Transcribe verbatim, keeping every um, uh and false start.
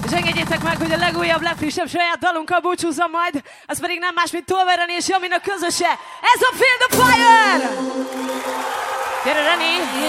És engedjétek meg, hogy a legújabb, legfrissebb saját dalunkkal búcsúzzam majd, az pedig nem más, mint Tolvaj Reni és Jaminak közöse. Ez a Feel the Fire! Gyere, Reni!